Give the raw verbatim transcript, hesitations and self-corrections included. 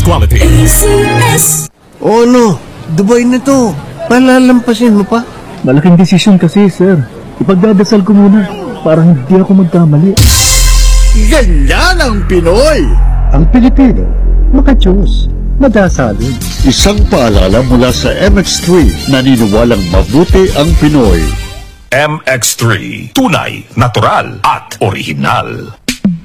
Quality. A C S. O ano, Dubai na to. Palalampasin mo pa? Malaking desisyon kasi, sir. Ipagdadasal ko muna para hindi ako magkamali. Ganyan ang Pinoy! Ang Pilipino, makachos, madasalin. Isang paalala mula sa M X three, naniniwalang mabuti ang Pinoy. M X three. Tunay, natural, at original.